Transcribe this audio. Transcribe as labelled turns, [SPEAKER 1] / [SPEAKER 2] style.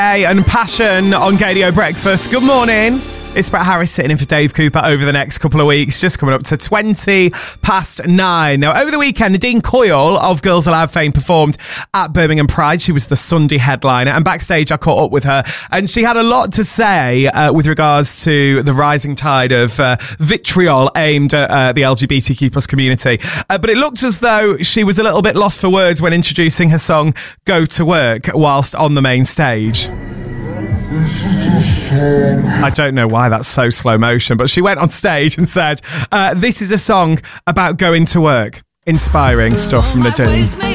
[SPEAKER 1] And Passion on Gadio Breakfast. Good morning. It's Brett Harris sitting in for Dave Cooper over the next couple of weeks, just coming up to 9:20. Now, over the weekend, Nadine Coyle of Girls Aloud fame performed at Birmingham Pride. She was the Sunday headliner, and backstage I caught up with her, and she had a lot to say with regards to the rising tide of vitriol aimed at the LGBTQ plus community. But it looked as though she was a little bit lost for words when introducing her song Go to Work whilst on the main stage. I don't know why that's so slow motion, but she went on stage and said, this is a song about going to work. Inspiring stuff from Nadine.